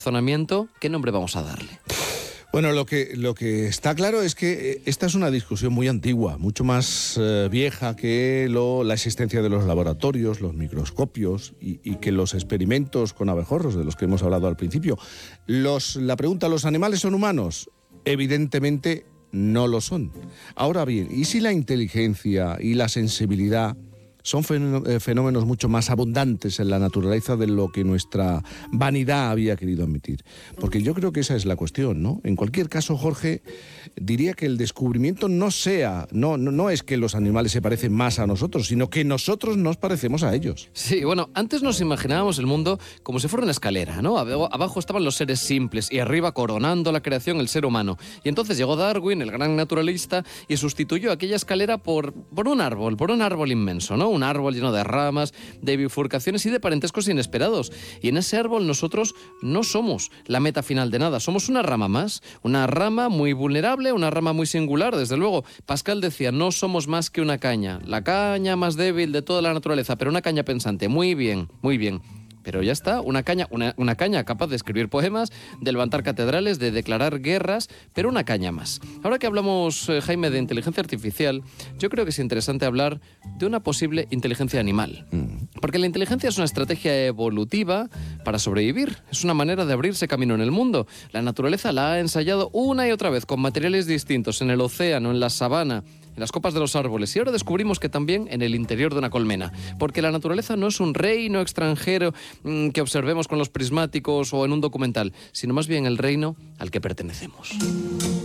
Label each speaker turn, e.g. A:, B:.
A: razonamiento, ¿qué nombre vamos a darle?
B: Bueno, lo que está claro es que esta es una discusión muy antigua, mucho más vieja que la existencia de los laboratorios, los microscopios y que los experimentos con abejorros, de los que hemos hablado al principio. La pregunta, ¿los animales son humanos? Evidentemente no lo son. Ahora bien, ¿y si la inteligencia y la sensibilidad son fenómenos mucho más abundantes en la naturaleza de lo que nuestra vanidad había querido admitir? Porque yo creo que esa es la cuestión, ¿no? En cualquier caso, Jorge, diría que el descubrimiento no es que los animales se parecen más a nosotros, sino que nosotros nos parecemos a ellos.
A: Sí, bueno, antes nos imaginábamos el mundo como si fuera una escalera, ¿no? Abajo estaban los seres simples y arriba, coronando la creación, el ser humano. Y entonces llegó Darwin, el gran naturalista, y sustituyó aquella escalera por un árbol inmenso, ¿no? Un árbol lleno de ramas, de bifurcaciones y de parentescos inesperados. Y en ese árbol nosotros no somos la meta final de nada, somos una rama más, una rama muy vulnerable, una rama muy singular, desde luego. Pascal decía, no somos más que una caña, la caña más débil de toda la naturaleza, pero una caña pensante. Muy bien, muy bien. Pero ya está, una caña capaz de escribir poemas, de levantar catedrales, de declarar guerras, pero una caña más. Ahora que hablamos, Jaime, de inteligencia artificial, yo creo que es interesante hablar de una posible inteligencia animal. Porque la inteligencia es una estrategia evolutiva para sobrevivir. Es una manera de abrirse camino en el mundo. La naturaleza la ha ensayado una y otra vez con materiales distintos en el océano, en la sabana, en las copas de los árboles, y ahora descubrimos que también en el interior de una colmena, porque la naturaleza no es un reino extranjero que observemos con los prismáticos o en un documental, sino más bien el reino al que pertenecemos.